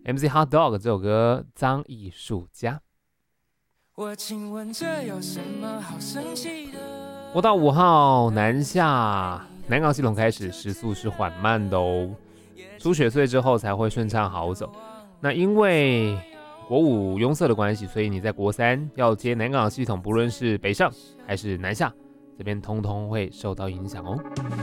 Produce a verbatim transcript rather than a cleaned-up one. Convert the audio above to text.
M C Hot Dog 这首歌《脏艺术家》。 我请问这有什么好生气的？ 国道五号南下南港系统开始时速是缓慢的哦，出雪隧之后才会顺畅好走。那因为国五拥塞的关系，所以你在国三要接南港系统，不论是北上还是南下，这边通通会受到影响哦。